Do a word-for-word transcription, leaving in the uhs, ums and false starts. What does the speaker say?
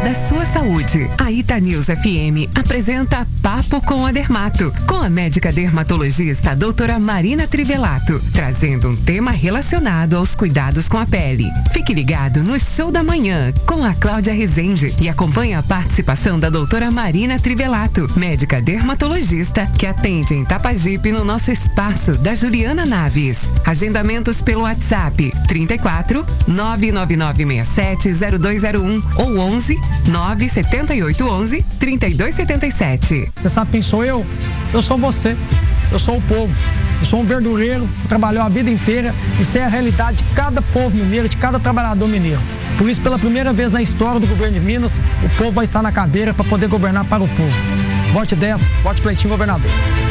da sua saúde. A Itanews F M apresenta Papo com a Dermato, com a médica dermatologista doutora Marina Trivelato, trazendo um tema relacionado aos cuidados com a pele. Fique ligado no Show da Manhã, com a Cláudia Rezende, e acompanhe a participação da doutora Marina Trivelato, médica dermatologista, que atende em Tapajipe no nosso espaço da Juliana Naves. Agendamentos pelo WhatsApp trinta e quatro, nove nove nove seis sete zero dois zero um ou onze, nove sete oito onze, trinta e dois setenta e sete. Você sabe quem sou eu? Eu sou você. Eu sou o povo. Eu sou um verdureiro que trabalhou a vida inteira. Isso é a realidade de cada povo mineiro, de cada trabalhador mineiro. Por isso, pela primeira vez na história do governo de Minas, o povo vai estar na cadeira para poder governar para o povo. Vote dez, vote Cleitinho governador.